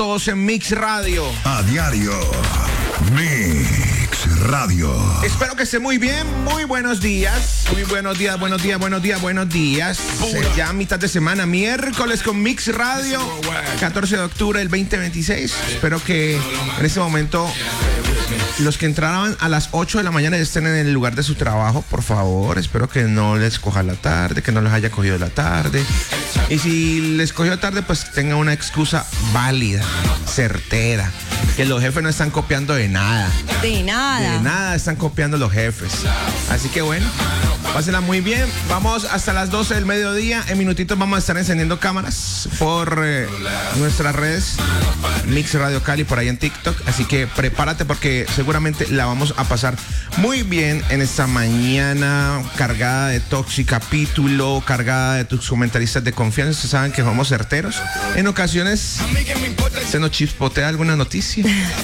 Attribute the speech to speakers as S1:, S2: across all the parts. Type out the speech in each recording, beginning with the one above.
S1: todos en Mix Radio.
S2: A diario, Mix Radio.
S1: Espero que esté muy bien. Muy buenos días. Muy buenos días, buenos días, buenos días, buenos días. Ya mitad de semana, miércoles con Mix Radio, 14 de octubre del 2026. Espero que en este momento los que entraban a las 8 de la mañana ya estén en el lugar de su trabajo, por favor. Espero que no les coja la tarde, que no les haya cogido la tarde. Y si les cogió tarde, pues tengan una excusa válida, certera. Que los jefes no están copiando de nada.
S3: De nada.
S1: De nada están copiando los jefes. Así que bueno, pásenla muy bien. Vamos hasta las 12 del mediodía. En minutitos vamos a estar encendiendo cámaras por nuestras redes. Mix Radio Cali por ahí en TikTok. Así que prepárate porque seguramente la vamos a pasar muy bien en esta mañana cargada de Toxi Capítulo, cargada de tus comentaristas de confianza. Ustedes saben que somos certeros. En ocasiones se nos chispotea alguna noticia.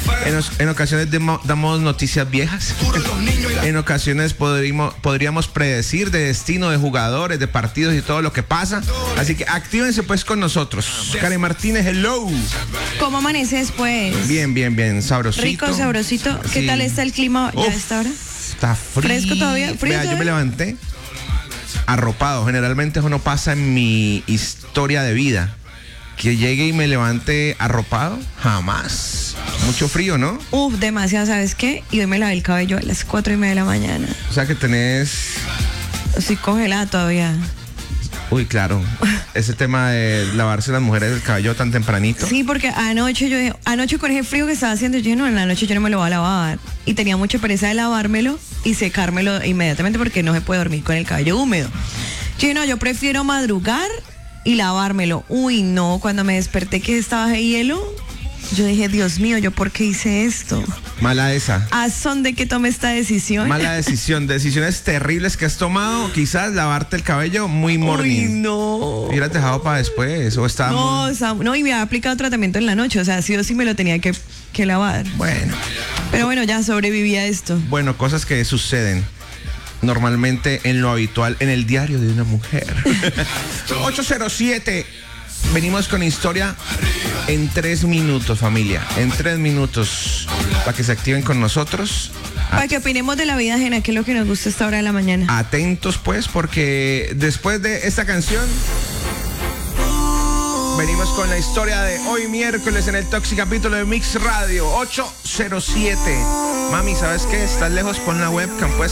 S1: En ocasiones damos noticias viejas. En ocasiones podríamos predecir de destino de jugadores, de partidos y todo lo que pasa. Así que actívense pues con nosotros. Karen Martínez, hello.
S3: ¿Cómo amaneces pues?
S1: Bien, bien, bien, sabrosito.
S3: Rico, sabrosito. ¿Qué tal está el clima ya a esta hora?
S1: Está frío.
S3: ¿Fresco todavía? ¿Frío
S1: Vea,
S3: todavía?
S1: yo me levanté arropado. Generalmente eso no pasa en mi historia de vida. Que llegue y me levante arropado, jamás. Mucho frío, ¿no?
S3: Demasiado, ¿sabes qué? Y hoy me lavé el cabello a las 4:30 de la mañana.
S1: O sea que tenés...
S3: Estoy congelada todavía.
S1: Uy, claro. Ese tema de lavarse las mujeres el cabello tan tempranito.
S3: Sí, porque anoche con ese frío que estaba haciendo, yo dije, no, en la noche yo no me lo voy a lavar. Y tenía mucha pereza de lavármelo y secármelo inmediatamente porque no se puede dormir con el cabello húmedo. Yo dije, no, yo prefiero madrugar y lavármelo. Uy, no, cuando me desperté que estaba de hielo, yo dije, Dios mío, ¿yo por qué hice esto?
S1: Mala esa.
S3: ¿A son de que tomé esta decisión?
S1: Mala decisión. Decisiones terribles que has tomado. Quizás lavarte el cabello muy morning.
S3: Uy, no.
S1: Hubieras dejado para después. O estaba
S3: No,
S1: muy...
S3: no, y me había aplicado tratamiento en la noche. O sea, sí o sí me lo tenía que lavar.
S1: Bueno.
S3: Pero bueno, ya sobreviví a esto.
S1: Bueno, cosas que suceden normalmente en lo habitual en el diario de una mujer. 807. Venimos con historia en 3 minutos, familia. En 3 minutos. Para que se activen con nosotros.
S3: Para que opinemos de la vida ajena, que es lo que nos gusta a esta hora de la mañana.
S1: Atentos, pues, porque después de esta canción venimos con la historia de hoy miércoles en el Toxi Capítulo de Mix Radio. 807. Mami, ¿sabes qué? Estás lejos, pon la webcam, pues.